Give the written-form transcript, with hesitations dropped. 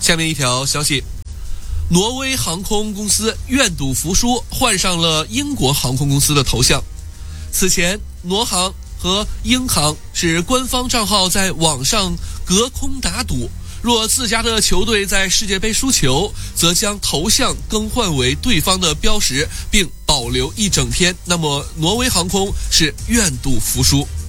下面一条消息，挪威航空公司愿赌服输，换上了英国航空公司的头像。此前，挪航和英航是官方账号在网上隔空打赌，若自家的球队在世界杯输球，则将头像更换为对方的标识，并保留一整天。那么，挪威航空是愿赌服输。